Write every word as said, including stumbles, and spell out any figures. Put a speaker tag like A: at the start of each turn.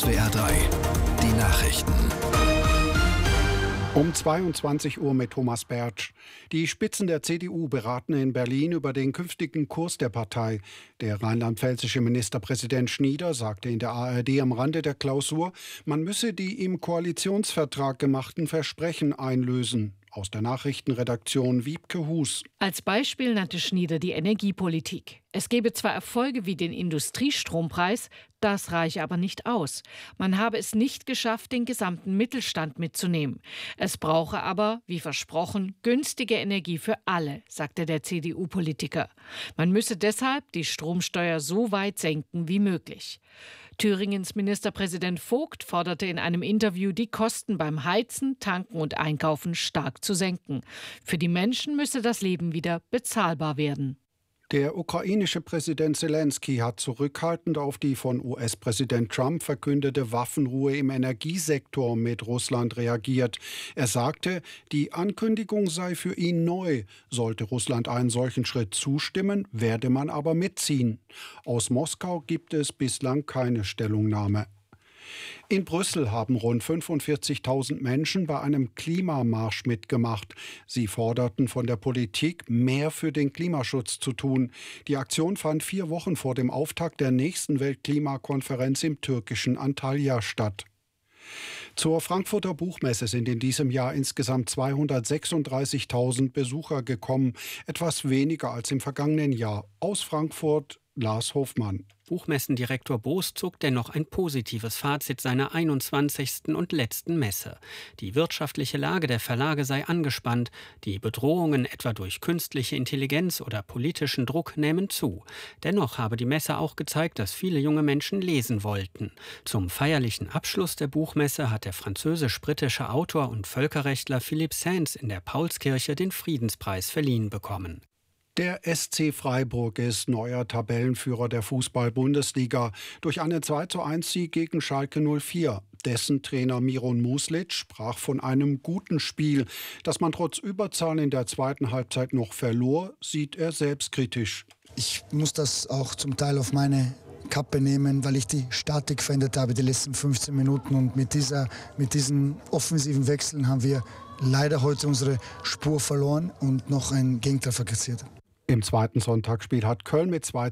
A: S W R drei, die Nachrichten.
B: Um zweiundzwanzig Uhr mit Thomas Bertsch. Die Spitzen der C D U beraten in Berlin über den künftigen Kurs der Partei. Der rheinland-pfälzische Ministerpräsident Schnieder sagte in der A R D am Rande der Klausur, man müsse die im Koalitionsvertrag gemachten Versprechen einlösen. Aus der Nachrichtenredaktion Wiebke Hus.
C: Als Beispiel nannte Schnieder die Energiepolitik. Es gebe zwar Erfolge wie den Industriestrompreis, das reiche aber nicht aus. Man habe es nicht geschafft, den gesamten Mittelstand mitzunehmen. Es brauche aber, wie versprochen, günstige Energie für alle, sagte der C D U-Politiker. Man müsse deshalb die Stromsteuer so weit senken wie möglich. Thüringens Ministerpräsident Vogt forderte in einem Interview, die Kosten beim Heizen, Tanken und Einkaufen stark zu senken. Für die Menschen müsse das Leben wieder bezahlbar werden.
B: Der ukrainische Präsident Selenskyj hat zurückhaltend auf die von U S-Präsident Trump verkündete Waffenruhe im Energiesektor mit Russland reagiert. Er sagte, die Ankündigung sei für ihn neu. Sollte Russland einen solchen Schritt zustimmen, werde man aber mitziehen. Aus Moskau gibt es bislang keine Stellungnahme. In Brüssel haben rund fünfundvierzigtausend Menschen bei einem Klimamarsch mitgemacht. Sie forderten von der Politik, mehr für den Klimaschutz zu tun. Die Aktion fand vier Wochen vor dem Auftakt der nächsten Weltklimakonferenz im türkischen Antalya statt. Zur Frankfurter Buchmesse sind in diesem Jahr insgesamt zweihundertsechsunddreißigtausend Besucher gekommen, etwas weniger als im vergangenen Jahr. Aus Frankfurt Lars Hofmann.
D: Buchmessendirektor Boos zog dennoch ein positives Fazit seiner einundzwanzigsten und letzten Messe. Die wirtschaftliche Lage der Verlage sei angespannt, die Bedrohungen etwa durch künstliche Intelligenz oder politischen Druck nähmen zu. Dennoch habe die Messe auch gezeigt, dass viele junge Menschen lesen wollten. Zum feierlichen Abschluss der Buchmesse hat der französisch-britische Autor und Völkerrechtler Philippe Sands in der Paulskirche den Friedenspreis verliehen bekommen.
B: Der S C Freiburg ist neuer Tabellenführer der Fußball-Bundesliga durch einen zwei zu eins Sieg gegen Schalke null vier. Dessen Trainer Miron Muslic sprach von einem guten Spiel. Dass man trotz Überzahl in der zweiten Halbzeit noch verlor, sieht er selbstkritisch.
E: Ich muss das auch zum Teil auf meine Kappe nehmen, weil ich die Statik verändert habe die letzten fünfzehn Minuten. Und mit, dieser, mit diesen offensiven Wechseln haben wir leider heute unsere Spur verloren und noch einen Gegentreffer kassiert.
B: Im zweiten Sonntagsspiel hat Köln mit zwei